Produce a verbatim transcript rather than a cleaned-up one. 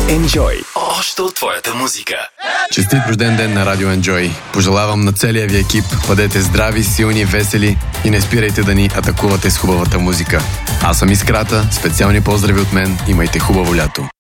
Enjoy. Още от твоята музика. Честит рожден ден на Радио Enjoy. Пожелавам на целия ви екип, бъдете здрави, силни, весели и не спирайте да ни атакувате с хубавата музика. Аз съм Искрата, специални поздрави от мен, имайте хубаво лято.